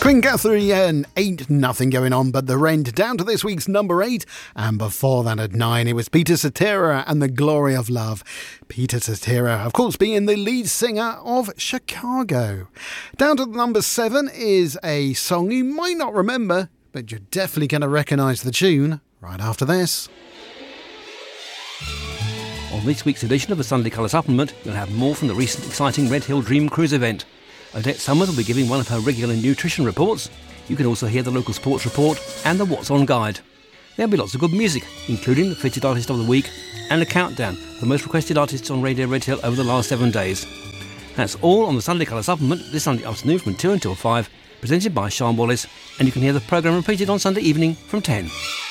Queen Guthrie and Ain't Nothing Going On But the Rent, down to this week's number 8. And before that at 9, it was Peter Cetera and The Glory of Love. Peter Cetera, of course, being the lead singer of Chicago. Down to number 7 is a song you might not remember, but you're definitely going to recognise the tune right after this. On this week's edition of the Sunday Colour Supplement, you'll have more from the recent exciting Red Hill Dream Cruise event. Odette Summers will be giving one of her regular nutrition reports. You can also hear the local sports report and the What's On guide. There'll be lots of good music, including the Featured Artist of the Week and a countdown of the most requested artists on Radio Red Hill over the last 7 days. That's all on the Sunday Colour Supplement this Sunday afternoon from 2 until 5, presented by Sean Wallace, and you can hear the programme repeated on Sunday evening from 10.